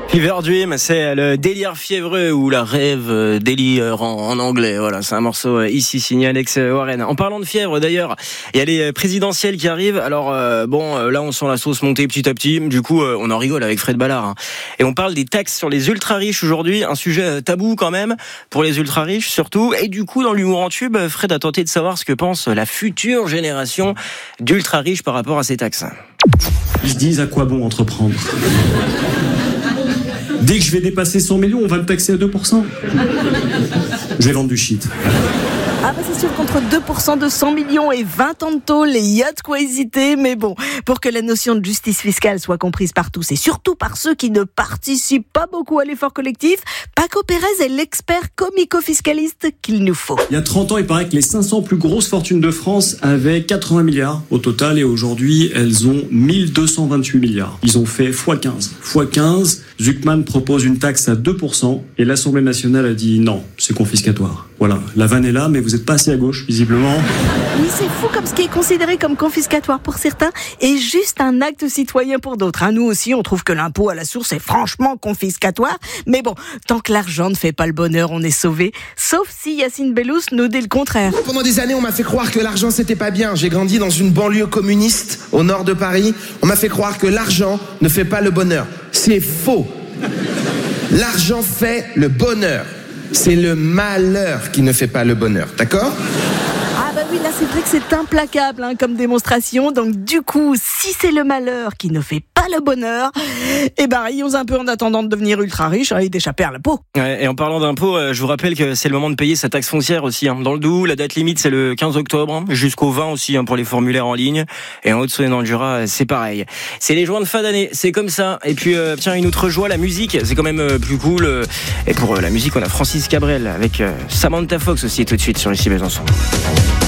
Fever Dream, c'est le délire fiévreux ou la rêve délire en anglais. Voilà, c'est un morceau ici signé Alex Warren. En parlant de fièvre d'ailleurs, il y a les présidentielles qui arrivent. Alors là on sent la sauce monter petit à petit. Du coup on en rigole avec Fred Ballard. Hein. Et on parle des taxes sur les ultra riches aujourd'hui, un sujet tabou quand même pour les ultra riches surtout. Et du coup dans l'humour en tube, Fred a tenté de savoir ce que pense la future génération d'ultra riches par rapport à ces taxes. Ils se disent à quoi bon entreprendre. Dès que je vais dépasser 100 millions, on va me taxer à 2%. Je vais vendre du shit. Ah bah c'est sûr, contre 2% de 100 millions et 20 ans de tôle, il y a de quoi hésiter, mais bon, pour que la notion de justice fiscale soit comprise par tous et surtout par ceux qui ne participent pas beaucoup à l'effort collectif, Paco Pérez est l'expert comico-fiscaliste qu'il nous faut. Il y a 30 ans, il paraît que les 500 plus grosses fortunes de France avaient 80 milliards au total et aujourd'hui, elles ont 1228 milliards. Ils ont fait x15. x15, Zuckman propose une taxe à 2% et l'Assemblée nationale a dit non, c'est confiscatoire. Voilà, la vanne est là, mais vous n'êtes pas assez à gauche, visiblement. Oui, c'est fou comme ce qui est considéré comme confiscatoire pour certains est juste un acte citoyen pour d'autres. Nous aussi, on trouve que l'impôt à la source est franchement confiscatoire. Mais bon, tant que l'argent ne fait pas le bonheur, on est sauvé. Sauf si Yacine Bellous nous dit le contraire. Pendant des années, on m'a fait croire que l'argent, c'était pas bien. J'ai grandi dans une banlieue communiste au nord de Paris. On m'a fait croire que l'argent ne fait pas le bonheur. C'est faux. L'argent fait le bonheur. C'est le malheur qui ne fait pas le bonheur, d'accord ? Ah bah oui, là c'est vrai que c'est implacable comme démonstration. Donc du coup, si c'est le malheur qui ne fait pas le bonheur, rions un peu en attendant de devenir ultra riche et d'échapper à l'impôt. Ouais, et en parlant d'impôt, je vous rappelle que c'est le moment de payer sa taxe foncière aussi. Dans le Doubs, la date limite c'est le 15 octobre, jusqu'au 20 aussi pour les formulaires en ligne. Et en Haute-Saône dans le Jura, c'est pareil. C'est les joints de fin d'année, c'est comme ça. Et puis tiens, une autre joie, la musique, c'est quand même plus cool. Et pour la musique, on a Francis Cabrel avec Samantha Fox aussi tout de suite sur ici Besançon.